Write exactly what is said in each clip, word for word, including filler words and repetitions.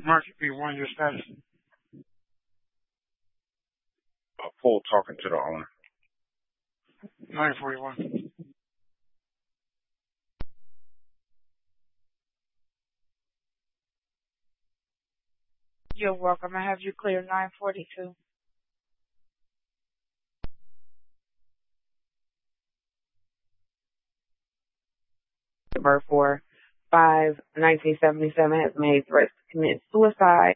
Market B one, your status. A full talking to the owner. nine forty-one. You're welcome. I have you clear nine forty-two. Number four, five, nineteen seventy-seven has made threats to commit suicide.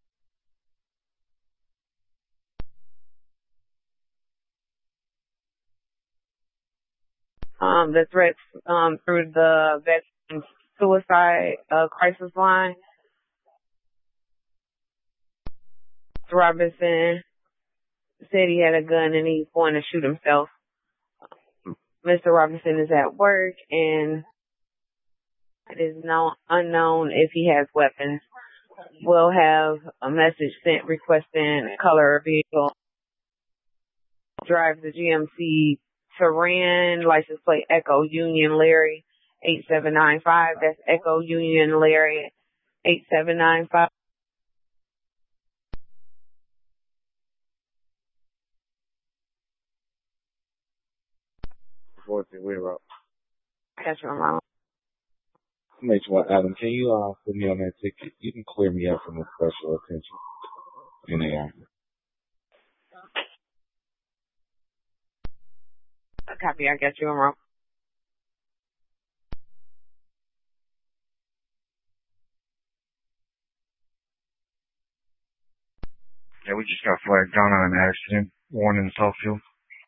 Um, the threats um, through the veteran suicide uh, crisis line. Robinson said he had a gun and he's going to shoot himself. Mister Robinson is at work and it is known, unknown if he has weapons. We'll have a message sent requesting color of vehicle. Drives the G M C Terran, license plate Echo Union Larry eight seven nine five. That's Echo Union Larry eight seven nine five. We're up. Catch your mom. Make one, Adam. Can you uh put me on that ticket? You can clear me up from the special attention in there. Copy. I got you on roll. Yeah, we just got flagged down on an accident. One in Southfield.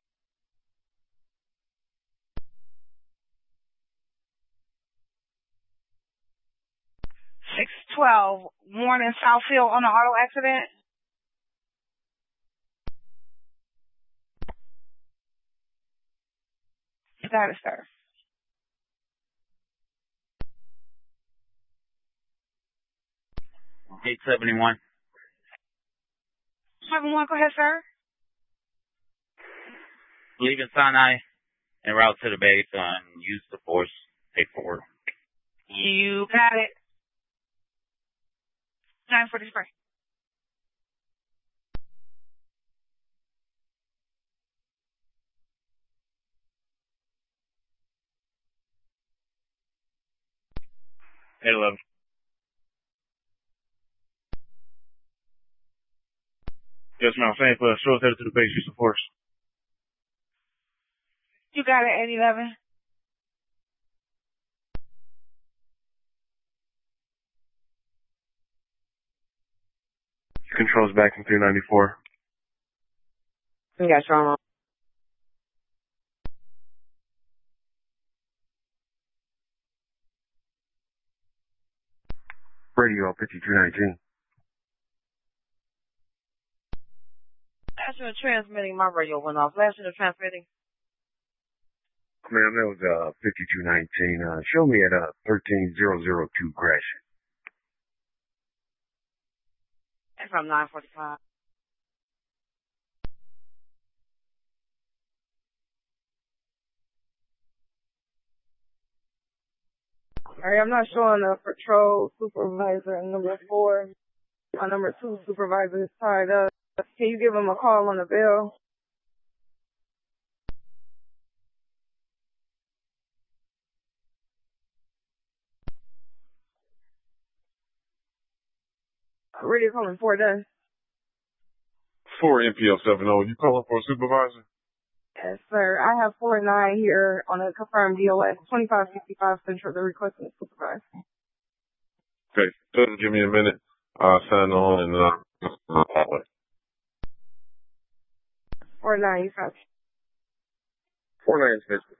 six twelve, Warren in Southfield on an auto accident. Status, sir. eight seventy-one. seven one, go ahead, sir. Leaving Sinai en route to the base on use the force. Take forward. You got it. nine forty-three. eight eleven. Yes, ma'am. Same for show us headed to the base. Use the force. You got it, eight eleven. Controls back in three ninety-four. You got your own. Radio fifty-two nineteen. Last year transmitting, my radio went off. Last year transmitting. Ma'am, that was uh fifty-two nineteen. Uh, show me at uh thirteen thousand two Gresham. That's from nine forty-five. All right, I'm not showing the patrol supervisor and number four. My number two supervisor is tied up. Can you give him a call on the bill? Radio calling four then. four M P L seven oh. You calling for a supervisor? Yes, sir. I have four nine here on a confirmed D O S twenty-five sixty-five Central. They're requesting a supervisor. Okay. Doesn't give me a minute. I'll sign on and uh, four nine, you got four nine is